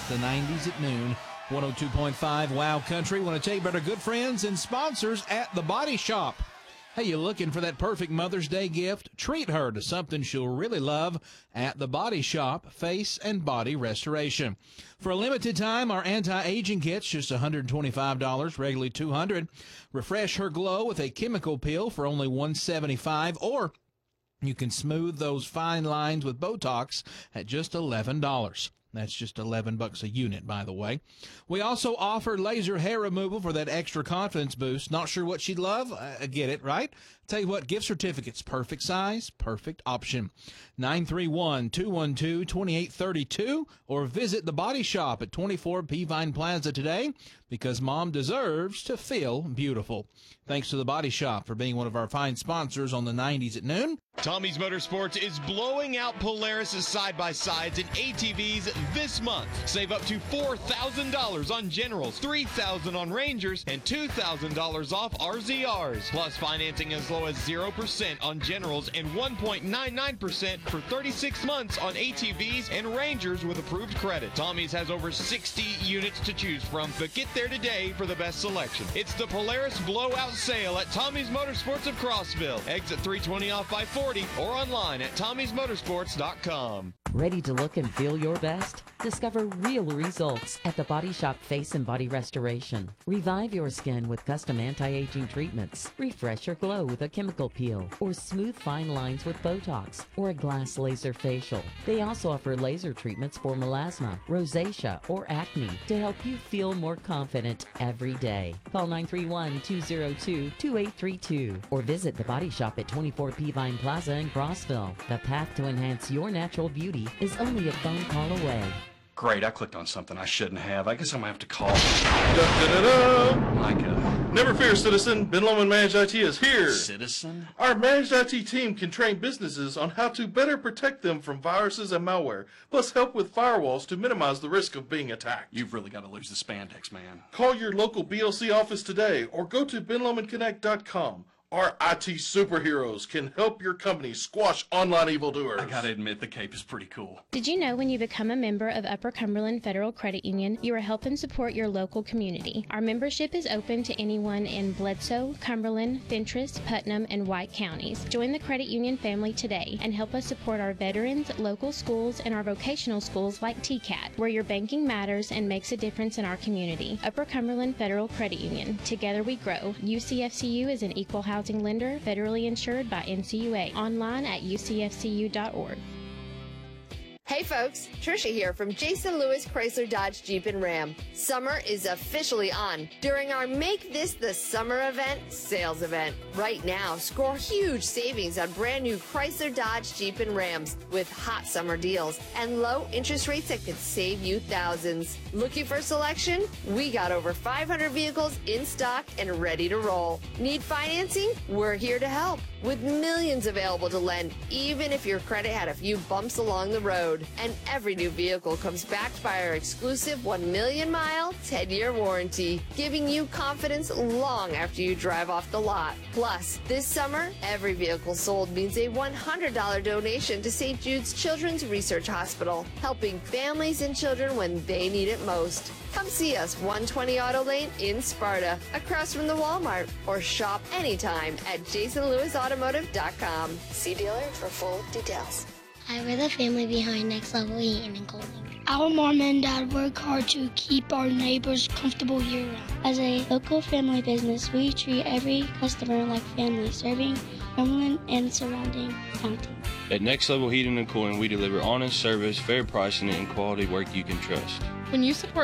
The 90s at noon. 102.5 Wow Country. Want to tell you about our good friends and sponsors at The Body Shop. Hey, you looking for that perfect Mother's Day gift? Treat her to something she'll really love at The Body Shop Face and Body Restoration. For a limited time, our anti-aging kit's just $125, regularly $200. Refresh her glow with a chemical peel for only $175, or you can smooth those fine lines with Botox at just $11. That's just $11 a unit, by the way. We also offer laser hair removal for that extra confidence boost. Not sure what she'd love? I get it, right? Tell you what, gift certificates, perfect size, perfect option. 931-212-2832, or visit The Body Shop at 24 Peavine Plaza today, because Mom deserves to feel beautiful. Thanks to The Body Shop for being one of our fine sponsors on the 90s at noon. Tommy's Motorsports is blowing out Polaris' side-by-sides and ATVs this month. Save up to $4,000 on Generals, $3,000 on Rangers, and $2,000 off RZRs. Plus financing as low as 0% on Generals and 1.99% for 36 months on ATVs and Rangers with approved credit. Tommy's has over 60 units to choose from, but get there today for the best selection. It's the Polaris Blowout Sale at Tommy's Motorsports of Crossville. Exit 320 off I-40 or online at tommysmotorsports.com. Ready to look and feel your best? Discover real results at The Body Shop Face and Body Restoration. Revive your skin with custom anti-aging treatments. Refresh your glow with a chemical peel, or smooth fine lines with Botox, or a glass laser facial. They also offer laser treatments for melasma, rosacea, or acne to help you feel more confident every day. Call 931-202-2832 or visit The Body Shop at 24 Peavine Plaza in Crossville. The path to enhance your natural beauty is only a phone call away. Great, I clicked on something I shouldn't have. I guess I'm going to have to call. Micah. Never fear, citizen. Ben Lomond Managed IT is here. Citizen? Our Managed IT team can train businesses on how to better protect them from viruses and malware, plus help with firewalls to minimize the risk of being attacked. You've really got to lose the spandex, man. Call your local BLC office today or go to benlomandconnect.com. Our IT superheroes can help your company squash online evildoers. I gotta admit, the cape is pretty cool. Did you know when you become a member of Upper Cumberland Federal Credit Union, you are helping support your local community? Our membership is open to anyone in Bledsoe, Cumberland, Fentress, Putnam, and White counties. Join the credit union family today and help us support our veterans, local schools, and our vocational schools like TCAT, where your banking matters and makes a difference in our community. Upper Cumberland Federal Credit Union. Together we grow. UCFCU is an equal housing lender, federally insured by NCUA. Online at ucfcu.org. Hey folks, Trisha here from Jason Lewis Chrysler Dodge Jeep and Ram. Summer is officially on during our Make This the Summer event sales event. Right now, score huge savings on brand new Chrysler Dodge Jeep and Rams with hot summer deals and low interest rates that could save you thousands. Looking for selection? We got over 500 vehicles in stock and ready to roll. Need financing? We're here to help with millions available to lend, even if your credit had a few bumps along the road. And every new vehicle comes backed by our exclusive 1 million mile, 10-year warranty, giving you confidence long after you drive off the lot. Plus, this summer, every vehicle sold means a $100 donation to St. Jude's Children's Research Hospital, helping families and children when they need it most. Come see us 120 Auto Lane in Sparta, across from the Walmart, or shop anytime at jasonlewisautomotive.com. See dealer for full details. We're the family behind Next Level Heating and Cooling. Our mom and dad work hard to keep our neighbors comfortable year-round. As a local family business, we treat every customer like family, serving Cumberland and surrounding counties. At Next Level Heating and Cooling, we deliver honest service, fair pricing, and quality work you can trust. When you support